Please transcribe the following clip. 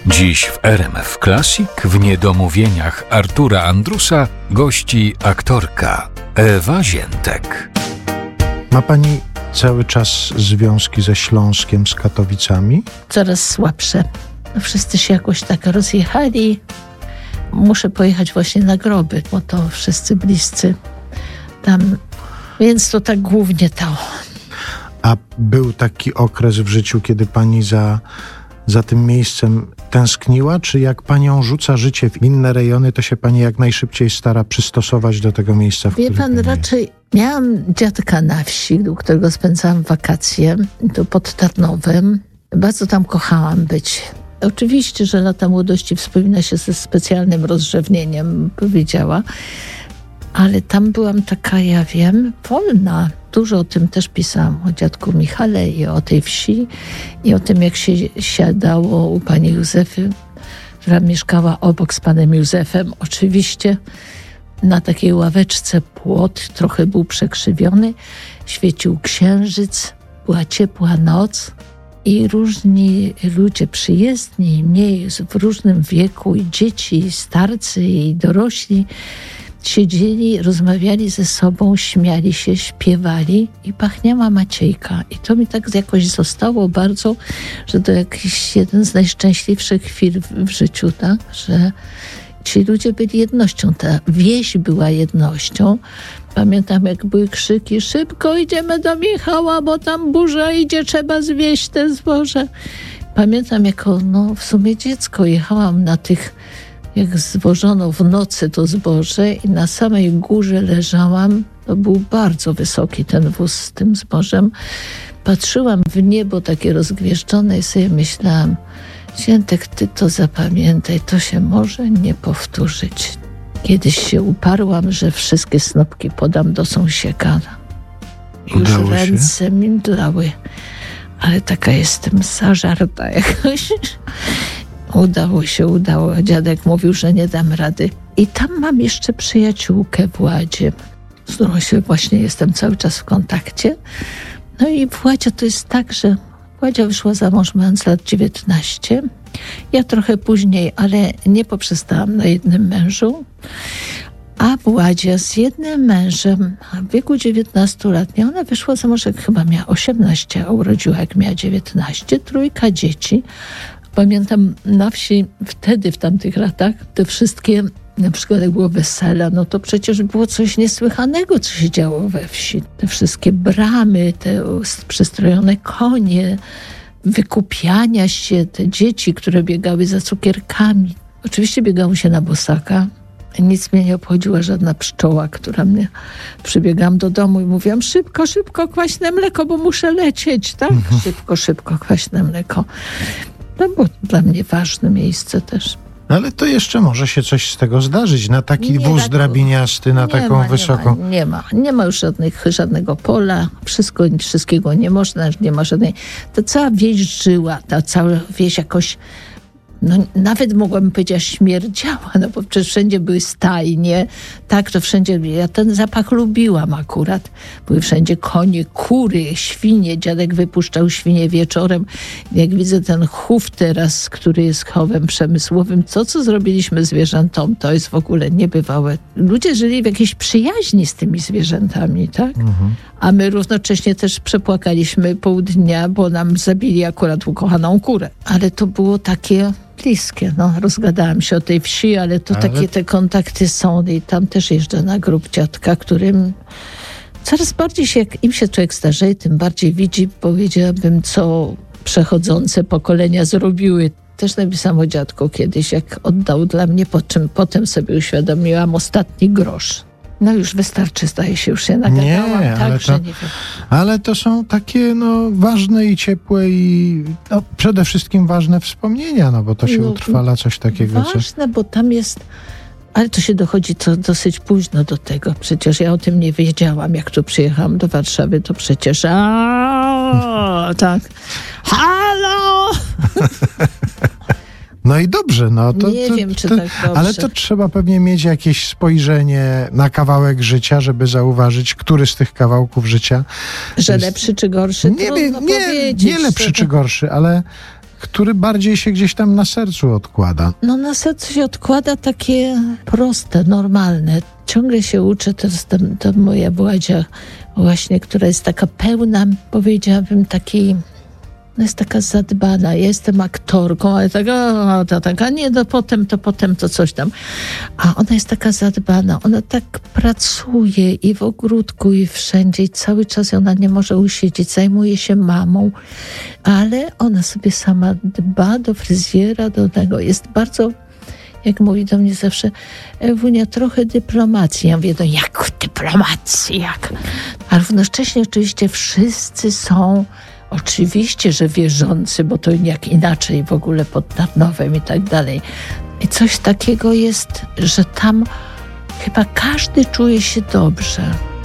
Dziś w RMF Classic w Niedomówieniach Artura Andrusa gości aktorka Ewa Ziętek. Ma pani cały czas związki ze Śląskiem, z Katowicami? Coraz słabsze. Wszyscy się jakoś tak rozjechali. Muszę pojechać właśnie na groby, bo to wszyscy bliscy tam. Więc to tak głównie to. A był taki okres w życiu, kiedy pani za tym miejscem tęskniła? Czy jak panią rzuca życie w inne rejony, to się pani jak najszybciej stara przystosować do tego miejsca, w którym Wie pan, pani raczej miałam dziadka na wsi, u którego spędzałam wakacje, to pod Tarnowem. Bardzo tam kochałam być. Oczywiście, że lata młodości wspomina się ze specjalnym rozrzewnieniem, powiedziała. Ale tam byłam taka, ja wiem, wolna. Dużo o tym też pisałam, o dziadku Michale i o tej wsi i o tym, jak się siadało u pani Józefy, która mieszkała obok z panem Józefem. Oczywiście na takiej ławeczce płot, trochę był przekrzywiony, świecił księżyc, była ciepła noc i różni ludzie przyjezdni, mniej w różnym wieku, i dzieci, i starcy, i dorośli, siedzieli, rozmawiali ze sobą, śmiali się, śpiewali i pachniała Maciejka. I to mi tak jakoś zostało bardzo, że to jakiś jeden z najszczęśliwszych chwil w życiu, tak? Że ci ludzie byli jednością, ta wieś była jednością. Pamiętam, jak były krzyki: szybko idziemy do Michała, bo tam burza idzie, trzeba zwieść te zboże. Pamiętam, jako w sumie dziecko jechałam na tych, jak zwożono w nocy to zboże i na samej górze leżałam. To był bardzo wysoki ten wóz z tym zbożem. Patrzyłam w niebo takie rozgwieżdżone i sobie myślałam: Ziętek, ty to zapamiętaj, to się może nie powtórzyć. Kiedyś się uparłam, że wszystkie snopki podam do sąsieka. Już ręce mi mdlały, ale taka jestem zażarta jakoś. Udało. Dziadek mówił, że nie dam rady. I tam mam jeszcze przyjaciółkę Władzie, z którą się właśnie jestem cały czas w kontakcie. No i Władzia to jest tak, że Władzia wyszła za mąż mając lat 19. Ja trochę później, ale nie poprzestałam na jednym mężu. A Władzia z jednym mężem w wieku 19 lat, ona wyszła za mąż, jak chyba miała 18, a urodziła jak miała 19, 3 dzieci. Pamiętam na wsi wtedy, w tamtych latach, te wszystkie, na przykład jak było wesela, to przecież było coś niesłychanego, co się działo we wsi. Te wszystkie bramy, te przystrojone konie, wykupiania się, te dzieci, które biegały za cukierkami. Oczywiście biegało się na bosaka. Nic mnie nie obchodziła żadna pszczoła, która mnie... Przybiegłam do domu i mówiłam: szybko, kwaśne mleko, bo muszę lecieć, tak? Szybko, kwaśne mleko. To było dla mnie ważne miejsce też. Ale to jeszcze może się coś z tego zdarzyć. Na taki wóz drabiniasty, na taką wysoką... Nie ma już żadnego pola. Wszystkiego nie można, nie ma żadnej... Ta cała wieś żyła, ta cała wieś jakoś... nawet mogłabym powiedzieć, śmierdziała, bo przecież wszędzie były stajnie, tak, to wszędzie, ja ten zapach lubiłam akurat, były wszędzie konie, kury, świnie, dziadek wypuszczał świnie wieczorem, jak widzę ten chów teraz, który jest chowem przemysłowym, co zrobiliśmy zwierzętom, to jest w ogóle niebywałe. Ludzie żyli w jakiejś przyjaźni z tymi zwierzętami, tak? A my równocześnie też przepłakaliśmy pół dnia, bo nam zabili akurat ukochaną kurę. Ale to było takie bliskie. Rozgadałam się o tej wsi, ale takie te kontakty są i tam też jeżdżę na grób dziadka, którym coraz bardziej się, jak im się człowiek starzeje, tym bardziej widzi, powiedziałabym, co przechodzące pokolenia zrobiły. Też napisałam o dziadku kiedyś, jak oddał dla mnie, po czym potem sobie uświadomiłam ostatni grosz. Już wystarczy, zdaje się, już się nagadałam. Ale to są takie ważne i ciepłe i przede wszystkim ważne wspomnienia, bo to się utrwala coś takiego. Ważne, bo tam jest... Ale to się dochodzi dosyć późno do tego. Przecież ja o tym nie wiedziałam. Jak tu przyjechałam do Warszawy, to przecież... tak. Halo! No i dobrze, nie wiem, czy tak dobrze. Ale to trzeba pewnie mieć jakieś spojrzenie na kawałek życia, żeby zauważyć, który z tych kawałków życia... Że lepszy czy gorszy? Nie lepszy czy gorszy, ale który bardziej się gdzieś tam na sercu odkłada. No na sercu się odkłada takie proste, normalne. Ciągle się uczę, to moja Władzia właśnie, która jest taka pełna, powiedziałabym, takiej, no jest taka zadbana. Ja jestem aktorką, ale taka, nie, to potem to coś tam. A ona jest taka zadbana, ona tak pracuje i w ogródku, i wszędzie, i cały czas ona nie może usiedzieć, zajmuje się mamą, ale ona sobie sama dba do fryzjera, do tego. Jest bardzo, jak mówi do mnie zawsze, Ewunia, trochę dyplomacji. Ja mówię, no jak dyplomacji, jak? A równocześnie oczywiście wszyscy są, oczywiście, że wierzący, bo to jak inaczej w ogóle pod Tarnowem i tak dalej. I coś takiego jest, że tam chyba każdy czuje się dobrze.